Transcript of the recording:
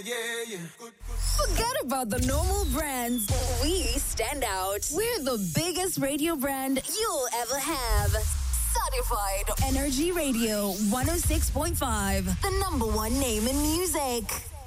Forget about the normal brands. We stand out. We're the biggest radio brand you'll ever have. Certified Energy Radio 106.5. The number one name in music.